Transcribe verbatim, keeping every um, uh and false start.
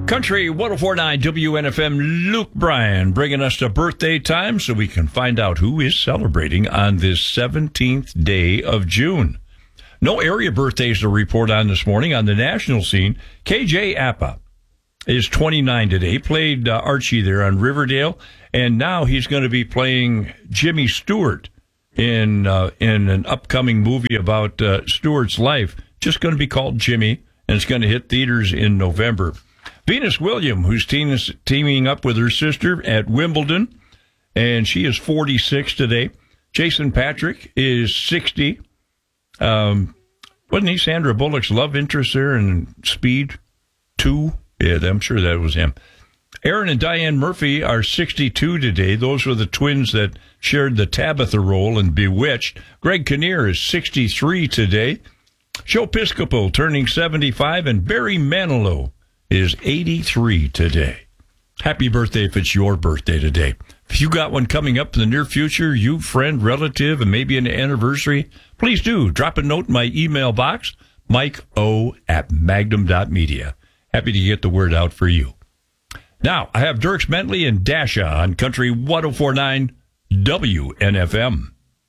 Country one oh four point nine W N F M, Luke Bryan, bringing us to birthday time so we can find out who is celebrating on this seventeenth day of June. No area birthdays to report on this morning. On the national scene, K J Apa is twenty-nine today. Played uh, Archie there on Riverdale, and now he's going to be playing Jimmy Stewart in uh, in an upcoming movie about uh, Stewart's life. Just going to be called Jimmy, and it's going to hit theaters in November. Venus Williams, who's team, teaming up with her sister at Wimbledon, and she is forty-six today. Jason Patrick is sixty. Um, wasn't he Sandra Bullock's love interest there in Speed two? Yeah, I'm sure that was him. Aaron and Diane Murphy are sixty-two today. Those were the twins that shared the Tabitha role in Bewitched. Greg Kinnear is sixty-three today. Joe Piscopo turning seventy-five, and Barry Manilow is eighty-three today. Happy birthday if it's your birthday today. If you got one coming up in the near future, you, friend, relative, and maybe an anniversary, please do. Drop a note in my email box, Mike O at magnum dot media. Happy to get the word out for you. Now, I have Dierks Bentley and Dasha on Country one oh four point nine W N F M.